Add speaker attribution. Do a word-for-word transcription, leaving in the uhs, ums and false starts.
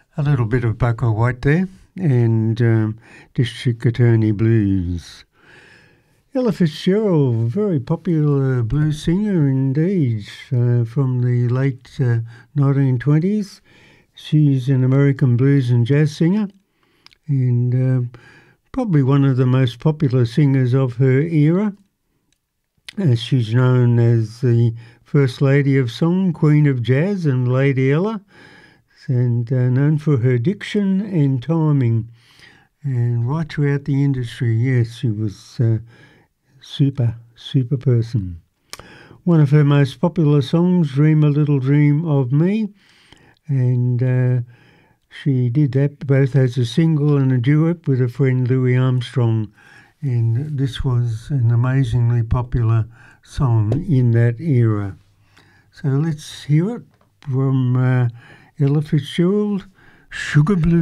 Speaker 1: A little bit of Bucko White there, and um, District Attorney Blues. Ella Fitzgerald, very popular blues singer indeed, uh, from the late uh, nineteen twenties. She's an American blues and jazz singer, and uh, probably one of the most popular singers of her era. Uh, she's known as the First Lady of Song, Queen of Jazz, and Lady Ella, and uh, known for her diction and timing, and right throughout the industry. Yes, she was uh, super, super person. One of her most popular songs, Dream a Little Dream of Me, and uh, she did that both as a single and a duet with her friend Louis Armstrong, and this was an amazingly popular song in that era. So let's hear it from uh, Ella Fitzgerald, Sugar Blue.